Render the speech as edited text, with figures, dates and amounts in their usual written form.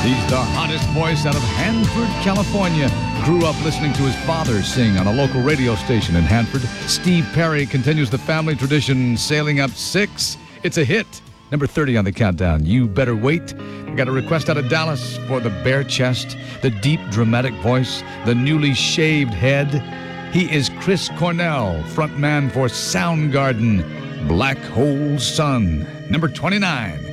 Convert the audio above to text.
He's the hottest voice out of Hanford, California. Grew up listening to his father sing on a local radio station in Hanford. Steve Perry continues the family tradition, sailing up 6. It's a hit. Number 30 on the countdown. You Better Wait. I got a request out of Dallas for the bare chest, the deep, dramatic voice, the newly shaved head. He is Chris Cornell, frontman for Soundgarden. Black Hole Sun. Number 29.